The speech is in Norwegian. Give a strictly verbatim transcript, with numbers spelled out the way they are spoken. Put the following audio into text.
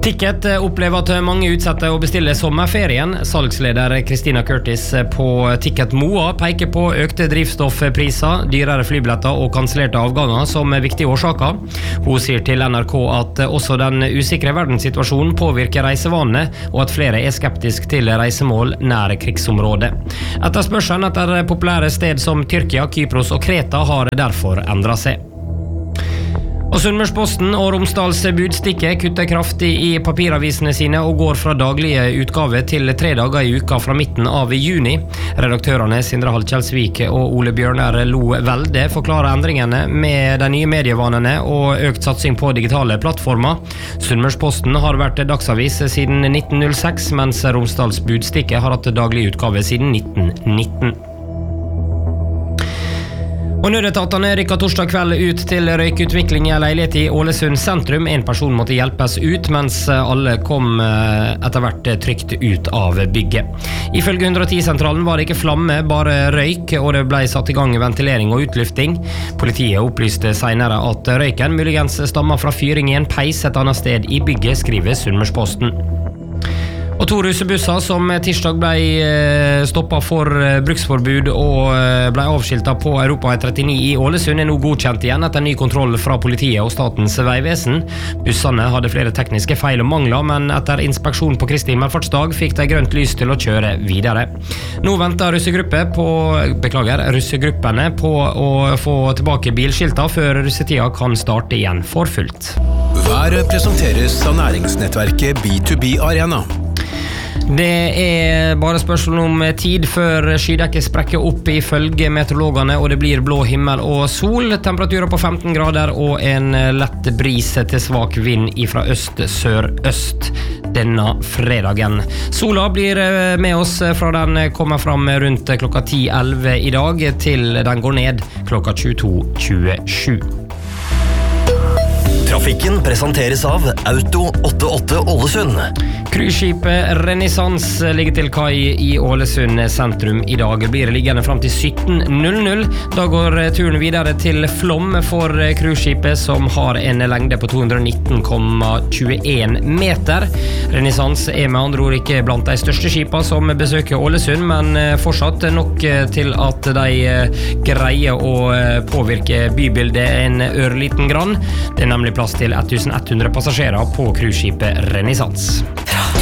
Ticket opplever at mange utsetter å bestille sommerferien. Salgsleder Christina Curtis på Ticket Moa peker på økte drivstoffpriser, dyrere flybilletter og kansellerte avganger som viktige årsaker. Hun sier til N R K at også den usikre verdenssituasjonen påvirker reisevanene, og at flere er skeptisk til reisemål nær krigsområdet. Etterspørselen etter populære sted som Tyrkia, Kypros og Kreta har derfor endret seg. Og Sunnmørsposten og Romsdals Budstikke kutter kraftig i papiravisene sine og går fra daglige utgave til tre dager i uka fra midten av juni. Redaktørene Sindre Halkjelsvik og Ole Bjørner Lo Velde forklarer endringene med de nye medievanene og økt satsing på digitale plattformer. Sunnmørsposten har vært dagsavis siden nitten null seks, mens Romsdals Budstikke har hatt daglig utgave siden nitten nitten. Og nødetatene rykket torsdag kveld ut til røykutvikling i en leilighet i Ålesund sentrum. En person måtte hjelpes ut, mens alle kom etter hvert trygt ut av bygget. Ifølge hundre og ti-sentralen var det ikke flamme, bare røyk, og det ble satt i gang ventilering og utlufting. Politiet opplyste senere at røyken muligens stammer fra fyring i en peis et annet sted i bygget, skriver Sunnmørsposten. Og to russebusser som tirsdag ble stoppet for bruksforbud og ble avskiltet på Europa trettini i Ålesund er nå godkjent igjen etter ny kontroll fra politiet og Statens vegvesen. Bussene hadde flere tekniske feil og mangler, men etter inspeksjon på Kristi himmelfartsdag fikk de grønt lys til å kjøre videre. Nå venter russegruppe på, beklager, russegruppene på å få tilbake bilskilter før russetida kan starte igjen for fullt. Været presenteres av næringsnettverket B to B Arena. Det er bare spørsmål om tid før skydekket sprekker opp ifølge meteorologene, og det blir blå himmel og sol. Temperaturer på femten grader og en lett bris til svak vind fra øst-sør-øst denne fredagen. Sola blir med oss fra den kommer fram rundt klokka ti elleve i dag til den går ned klokka tjueto tjuesju. Trafikken presenteres av Auto åttiåtte Ålesund. Cruiseskipet Renaissance ligger til kai i Ålesund sentrum i dag. Blir liggende frem til sytten null null. Da går turen videre til Flåm for cruiseskipet som har en lengde på to hundre og nitten komma tjueen meter. Renaissance er med andre ord ikke blant de største skipene som besøker Ålesund, men fortsatt nok til at de greier å påvirke bybildet en ørliten grann. Det er nemlig plass til eleven hundre passasjerer på cruiseskipet Renaissance.